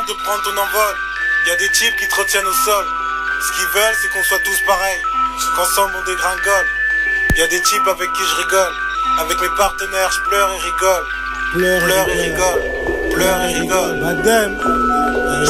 de prendre ton envol. Y a des types qui te retiennent au sol. Ce qu'ils veulent, c'est qu'on soit tous pareils, qu'ensemble on dégringole. Y a des types avec qui je rigole. Avec mes partenaires, je pleure et rigole. Pleure et rigole. Pleure et rigole. Madame.